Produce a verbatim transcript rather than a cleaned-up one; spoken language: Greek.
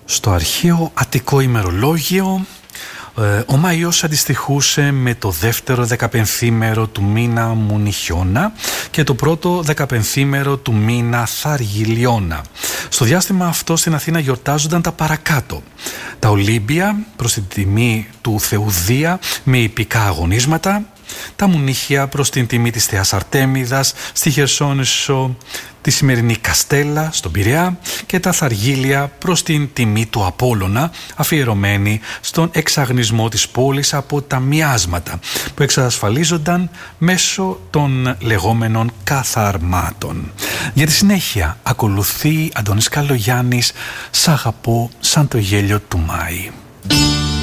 Στο αρχαίο Αττικό ημερολόγιο, ο Μάιος αντιστοιχούσε με το δεύτερο δεκαπενθήμερο του μήνα Μουνιχιώνα και το πρώτο δεκαπενθήμερο του μήνα Θαργιλιώνα. Στο διάστημα αυτό στην Αθήνα γιορτάζονταν τα παρακάτω. Τα Ολύμπια προς την τιμή του Θεού Δία με ιππικά αγωνίσματα, τα Μουνίχια προς την τιμή της Θεάς Αρτέμιδας στη Χερσόνησο, τη σημερινή Καστέλα στον Πειραιά, και τα Θαργίλια προς την τιμή του Απόλλωνα, αφιερωμένη στον εξαγνισμό της πόλης από τα μιάσματα που εξασφαλίζονταν μέσω των λεγόμενων καθαρμάτων. Για τη συνέχεια ακολουθεί Αντώνης Καλογιάννης «Σ' αγαπώ σαν το γέλιο του Μάη».